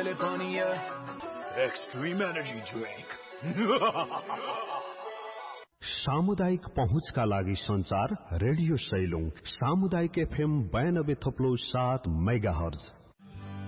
मैले पनि extreme energy drink. सामुदायिक पहुँचका लागि संचार रेडियो सैलुङ सामुदायिक FM 92.7 मेगाहर्ज।